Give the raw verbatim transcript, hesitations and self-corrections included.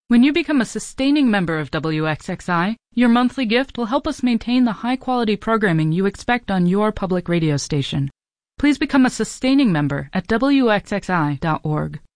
When you become a sustaining member of W X X I, your monthly gift will help us maintain the high-quality programming you expect on your public radio station. Please become a sustaining member at W X X I dot org.